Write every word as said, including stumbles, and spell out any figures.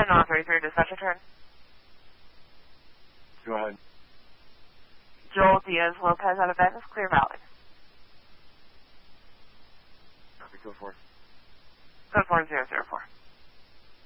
ten oh three three, dispatch return. Go ahead. Joel Diaz Lopez out of Venice, Clear Valley. Copy, go for it. Code four zero zero four.